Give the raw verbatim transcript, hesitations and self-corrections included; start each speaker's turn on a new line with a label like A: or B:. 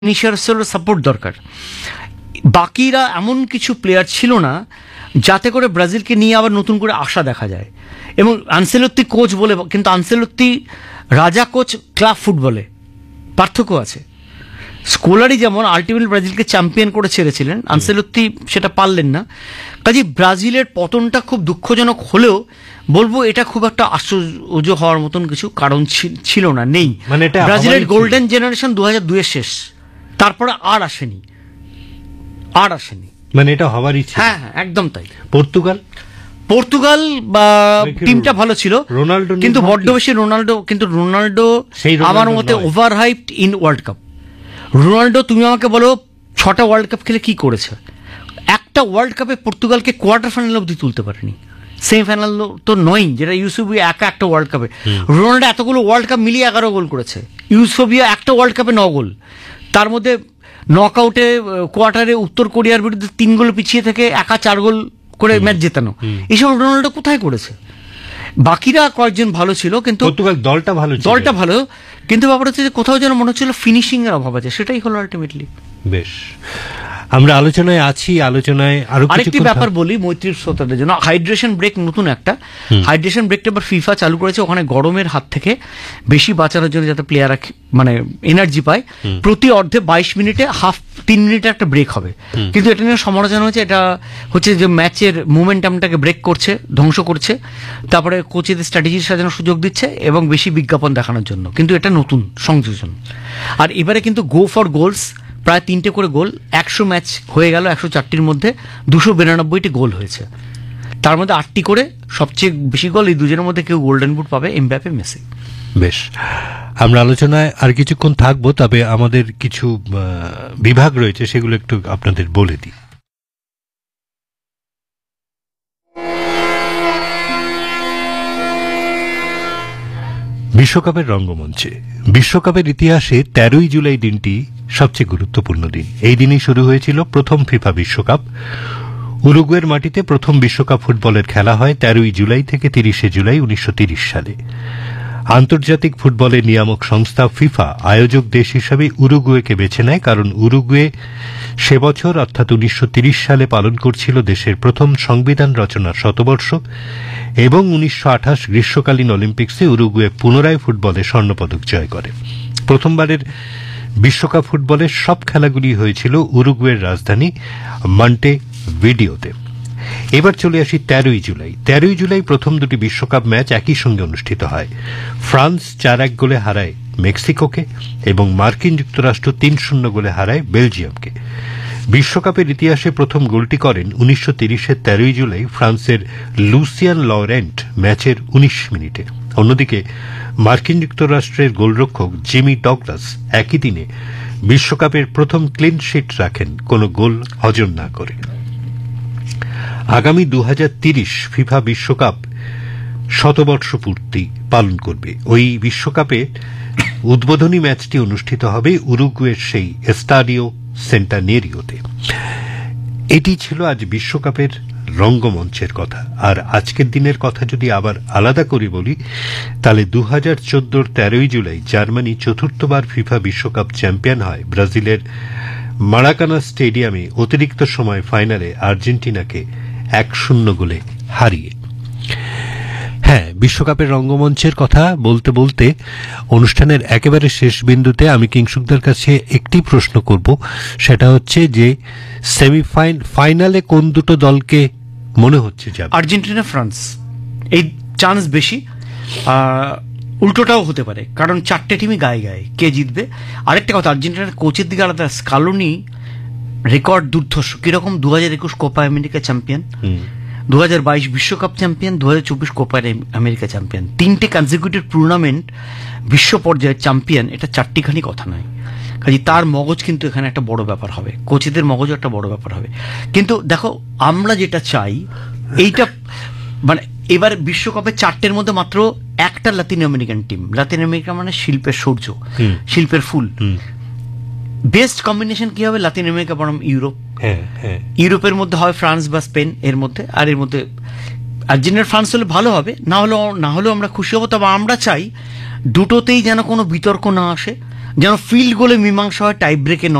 A: ফিনিশার্সেরও support দরকার। বাকিরা এমন কিছু প্লেয়ার ছিল না যাতে করে ব্রাজিলকে নিয়ে আবার নতুন করে আশা দেখা যায়। এবং আনসেলোত্তি কোচ বলে, কিন্তু আনসেলোত্তি রাজা কোচ ক্লাব ফুটবলে, পার্থক্য আছে। স্কোলারি যেমন আলটিমেটলি ব্রাজিলকে চ্যাম্পিয়ন করে ছেড়েছিলেন, আনসেলোত্তি সেটা পারলেন না। কাজে ব্রাজিলের পতনটা খুব দুঃখজনক হলেও বলবো এটা খুব একটা আশ্চর্য হওয়ার মতন কিছু কারণ ছিল না, নেই।
B: মানে
A: ব্রাজিলের গোল্ডেন জেনারেশন দু হাজার দুইয়ের শেষ, তারপরে আর আসেনি, আর আসেনি।
B: মানে এটা হওয়ারই ছিল।
A: হ্যাঁ হ্যাঁ, একদম তাই।
B: পর্তুগাল
A: পর্তুগাল বা টিমটা ভালো ছিল,
B: রোনাল্ডো
A: কিন্তু বড্ড বেশি রোনাল্ডো, কিন্তু রোনাল্ডো আমার মতে over hyped in world cup. Ronaldo তুমি আমাকে বলো ছটা ওয়ার্ল্ড কাপ খেলে কি করেছে? একটা ওয়ার্ল্ড কাপে পর্তুগালকে কোয়ার্টার ফাইনাল অব্দি তুলতে পারেনি, সেমিফাইনাল তো নয়, যেটা ইউসোবিয়া একা একটা ওয়ার্ল্ড কাপে। রোনাল্ডো এতগুলো ওয়ার্ল্ড কাপ মিলিয়ে এগারো গোল করেছে, ইউসোবিয়া একটা ওয়ার্ল্ড কাপে ন গোল, তার মধ্যে নক আউটে কোয়ার্টারে উত্তর কোরিয়ার বিরুদ্ধে তিন গোল পিছিয়ে থেকে একা চার গোল করে ম্যাচ জেতানো, এইসব রোনাল্ডো কোথায় করেছে? বাকিরা কয়েকজন ভালো ছিল, কিন্তু
B: পর্তুগাল দলটা ভালো ছিল,
A: দলটা ভালো, কিন্তু ব্যাপার হচ্ছে যে কোথাও যেন মনে হচ্ছিল ফিনিশিং এর অভাব আছে, সেটাই হলো আলটিমেটলি।
B: বেশ, আমরা আলোচনায় আছি, আলোচনায় আরো
A: আরেকটি ব্যাপার বলি মৈত্রীর শ্রোতাদের জন্য, হাইড্রেশন ব্রেক নতুন একটা হাইড্রেশন ব্রেকটা এবার ফিফা চালু করেছে। ওখানে গরমের হাত থেকে বেশি বাঁচানোর জন্য যাতে প্লেয়াররা মানে এনার্জি পায়, প্রতি অর্ধে বাইশ মিনিটে হাফ তিন মিনিটে একটা ব্রেক হবে। কিন্তু এটা নিয়ে সমালোচনা হচ্ছে, এটা হচ্ছে যে ম্যাচের মোমেন্টামটাকে ব্রেক করছে, ধ্বংস করছে, তারপরে কোচেদের স্ট্র্যাটেজি সাজানোর সুযোগ দিচ্ছে এবং বেশি বিজ্ঞাপন দেখানোর জন্য। কিন্তু এটা নতুন সংযোজন। আর এবারে কিন্তু গো ফর গোলস, প্রায় তিনটে করে গোল, একশো ম্যাচ হয়ে গেল, একশো চারটির মধ্যে দুশো বিরানব্বইটি গোল হয়েছে, তার মধ্যে আটটি করে, সবচেয়ে বেশি গোল এই দুজনের মধ্যে কেউ গোল্ডেন বুট পাবে, এমবাপে, মেসি।
B: বেশ, আমরা আলোচনায় আর কিছুক্ষণ থাকবো, তবে আমাদের কিছু বিভাগ রয়েছে সেগুলো একটু আপনাদের বলে দিই। বিশ্বকাপের রঙ্গমঞ্চে বিশ্বকাপের ইতিহাসে তেরোই জুলাই দিনটি সবচেয়ে গুরুত্বপূর্ণ দিন। এই দিনই শুরু হয়েছিল প্রথম ফিফা বিশ্বকাপ। উরুগুয়ের মাটিতে প্রথম বিশ্বকাপ ফুটবলের খেলা হয় তেরোই জুলাই থেকে তিরিশে জুলাই উনিশশো তিরিশ সালে। আন্তর্জাতিক ফুটবলের নিয়ামক সংস্থা ফিফা আয়োজক দেশ হিসাবে উরুগুয়েকে বেছে নেয়, কারণ উরুগুয়ে সে বছর অর্থাৎ উনিশশো তিরিশ সালে পালন করছিল দেশের প্রথম সংবিধান রচনার শতবর্ষ, এবং উনিশশো আঠাশ গ্রীষ্মকালীন অলিম্পিক্সে উরুগুয়ে পুনরায় ফুটবলে স্বর্ণপদক জয় করে। প্রথমবারের বিশ্বকাপ ফুটবলের সব খেলাগুলি হয়েছিল উরুগুয়ের রাজধানী মন্টে ভিডিওতে। এবার চলে আসি তেরোই জুলাই। তেরোই জুলাই প্রথম দুটি বিশ্বকাপ ম্যাচ একই সঙ্গে অনুষ্ঠিত হয়। ফ্রান্স চার এক গোলে হারায় মেক্সিকোকে এবং মার্কিন যুক্তরাষ্ট্র তিন শূন্য গোলে হারায় বেলজিয়ামকে। বিশ্বকাপের ইতিহাসে প্রথম গোলটি করেন উনিশশো তিরিশের তেরোই জুলাই ফ্রান্সের লুসিয়ান লরেন্ট ম্যাচের উনিশ মিনিটে। অন্যদিকে মার্কিন যুক্তরাষ্ট্রের গোলরক্ষক জিমি ডগলাস একই দিনে বিশ্বকাপের প্রথম ক্লিন শিট রাখেন, কোনো গোল হজম না করে। আগামী দু হাজার তিরিশ ফিফা বিশ্বকাপ শতবর্ষ পূর্তি পালন করবে। ওই বিশ্বকাপে উদ্বোধনী ম্যাচটি অনুষ্ঠিত হবে উরুগুয়ের সেই এস্টাডিও সেন্টানেরিওতে। এটি ছিল আজ বিশ্বকাপের রঙ্গমঞ্চের কথা। আর আজকের দিনের কথা যদি আবার আলাদা করে বলি, তাহলে দু হাজার চোদ্দোর তেরোই জুলাই জার্মানি চতুর্থবার ফিফা বিশ্বকাপ চ্যাম্পিয়ন হয় ব্রাজিলের মারাকানা স্টেডিয়ামে অতিরিক্ত সময় ফাইনালে আর্জেন্টিনাকে এক শূন্য গোলে হারিয়ে। হ্যাঁ, বিশ্বকাপের রঙ্গমঞ্চের কথা বলতে বলতে অনুষ্ঠানের একেবারে শেষ বিন্দুতে আমি কিংসুকদের কাছে একটি প্রশ্ন করব, সেটা হচ্ছে যে সেমিফাইন ফাইনালে কোন দুটো দলকে মনে হচ্ছে যাবে?
A: আর্জেন্টিনা, ফ্রান্স, এই চান্স বেশি। উল্টোটাও হতে পারে, কারণ চারটে টিমই গায়ে গায়ে, কে জিতবে। আরেকটা কথা, আর্জেন্টিনার কোচের দিকে আলাদা, স্কালোনি রেকর্ড দুর্ধর্ষ, কিরকম দু হাজার একুশ কোপা আমেরিকা চ্যাম্পিয়ন, দু হাজার বাইশ বিশ্বকাপ চ্যাম্পিয়ন, দু হাজার চব্বিশ কোপা আমেরিকা চ্যাম্পিয়ন, তিনটে কনজিকিউটিভ টুর্নামেন্ট বিশ্ব পর্যায়ের চ্যাম্পিয়ন, এটা চারটিখানি কথা নয়। কাজে তার মগজ কিন্তু এখানে একটা বড় ব্যাপার হবে, কোচেদের মগজও একটা বড় ব্যাপার হবে। কিন্তু দেখো, আমরা যেটা চাই এইটা, মানে এবার বিশ্বকাপে চারটের মধ্যে মাত্র একটা Latin American team. Latin America মানে শিল্পের সূর্য, শিল্পের ফুল। বেস্ট কম্বিনেশন কি হবে? লাতিন আমেরিকা বনাম ইউরোপ। ইউরোপের মধ্যে হয় ফ্রান্স বা স্পেন, এর মধ্যে, আর এর মধ্যে আর্জেন্টিনা ফ্রান্স হলে ভালো হবে, না হলেও না হলেও আমরা খুশি হব। তবে আমরা চাই দুটোতেই যেন কোনো বিতর্ক না আসে, যেন ফিল্ড গোলে মীমাংসা হয় টাই ব্রেকে